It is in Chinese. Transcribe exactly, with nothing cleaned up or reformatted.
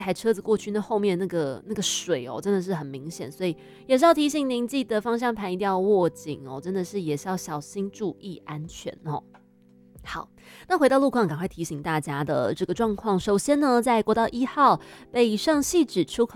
台车子过去，那后面那个那个水哦，真的是很明显，所以也是要提醒您，记得方向盘一定要握紧哦，真的是也是要小心注意安全哦。好，那回到路况，赶快提醒大家的这个状况。首先呢，在国道一号北上汐止出口